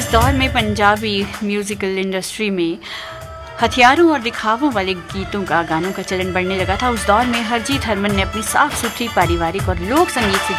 जिस दौर में पंजाबी म्यूजिकल इंडस्ट्री में हथियारों और दिखावों वाले गीतों का गानों का चलन बढ़ने लगा था, उस दौर में हरजीत हरमन ने अपनी साफ सुथरी पारिवारिक और लोक संगीत से